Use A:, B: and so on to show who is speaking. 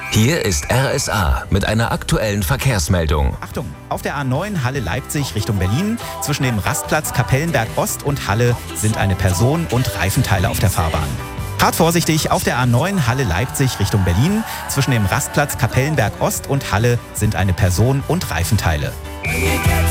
A: Hier ist RSA mit einer aktuellen Verkehrsmeldung.
B: Achtung, auf der A9 Halle-Leipzig Richtung Berlin zwischen dem Rastplatz Kapellenberg Ost und Halle sind eine Person und Reifenteile auf der Fahrbahn. Fahrt vorsichtig, auf der A9 Halle-Leipzig Richtung Berlin zwischen dem Rastplatz Kapellenberg Ost und Halle sind eine Person und Reifenteile.